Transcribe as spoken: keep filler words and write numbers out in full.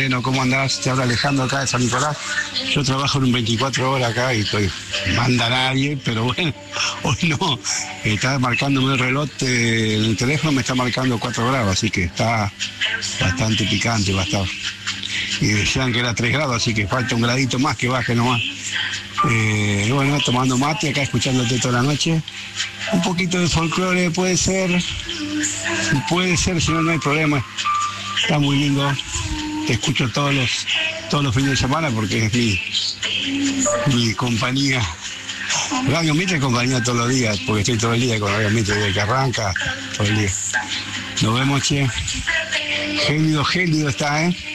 Moreno, ¿cómo andás? Te habla Alejandro acá de San Nicolás. Yo trabajo en un veinticuatro horas acá y estoy, manda nadie, pero bueno, hoy no. Está marcándome el reloj eh, en el teléfono, me está marcando cuatro grados, así que está bastante picante, va a estar. Y decían que era tres grados, así que falta un gradito más que baje nomás. Eh, bueno, tomando mate, acá escuchándote toda la noche. Un poquito de folclore puede ser, puede ser, si no, no hay problema. Está muy lindo. Te escucho todos los, todos los fines de semana porque es mi, mi compañía. Radio Mitre es compañía todos los días, porque estoy todo el día con Radio Mitre desde que arranca, todo el día. Nos vemos, che. Gélido, gélido está, ¿eh?